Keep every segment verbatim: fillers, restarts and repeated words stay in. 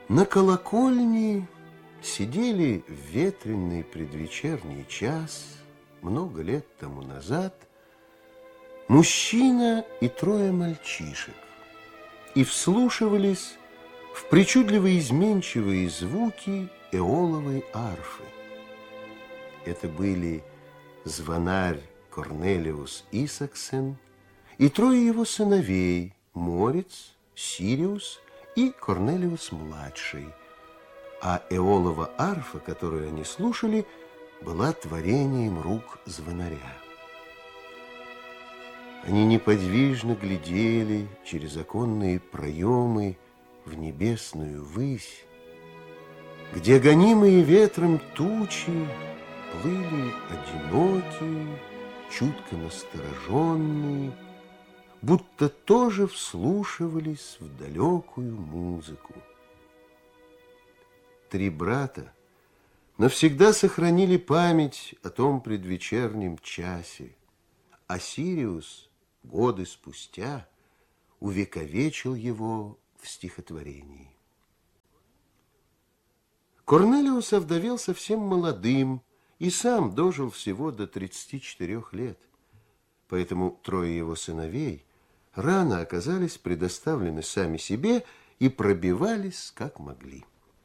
На колокольне сидели в ветреный предвечерний час много лет тому назад мужчина и трое мальчишек и вслушивались в причудливо изменчивые звуки эоловой арфы. Это были звонарь Корнелиус Исаксен и трое его сыновей Мориц, Сириус и Корнелиус-младший, а эолова арфа, которую они слушали, была творением рук звонаря. Они неподвижно глядели через оконные проемы в небесную высь, где гонимые ветром тучи плыли одинокие, чутко настороженные, будто тоже вслушивались в далекую музыку. Три брата навсегда сохранили память о том предвечернем часе, а Сириус годы спустя увековечил его в стихотворении. Корнелиус овдовел совсем молодым и сам дожил всего до тридцати четырёх лет, поэтому трое его сыновей рано оказались предоставлены сами себе и пробивались как могли.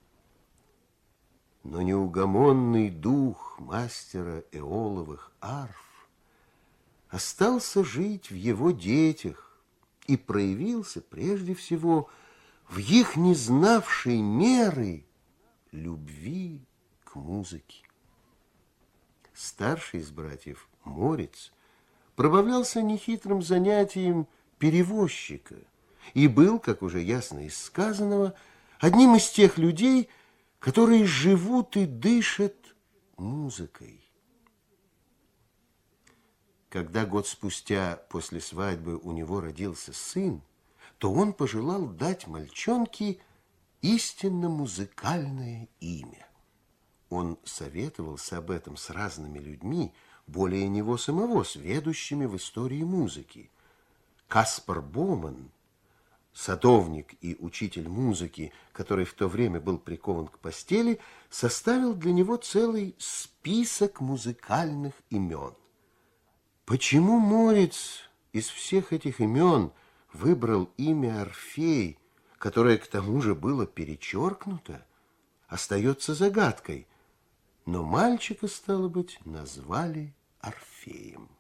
Но неугомонный дух мастера эоловых арф остался жить в его детях и проявился прежде всего в их незнавшей меры любви к музыке. Старший из братьев, Мориц, пробавлялся нехитрым занятием перевозчика и был, как уже ясно из сказанного, одним из тех людей, которые живут и дышат музыкой. Когда год спустя после свадьбы у него родился сын, то он пожелал дать мальчонке истинно музыкальное имя. Он советовался об этом с разными людьми, более него самого, сведущими в истории музыки. Каспар Боман, садовник и учитель музыки, который в то время был прикован к постели, составил для него целый список музыкальных имен. Почему Мориц из всех этих имен выбрал имя Орфей, которое к тому же было перечеркнуто, остается загадкой, но мальчика, стало быть, назвали Орфеем.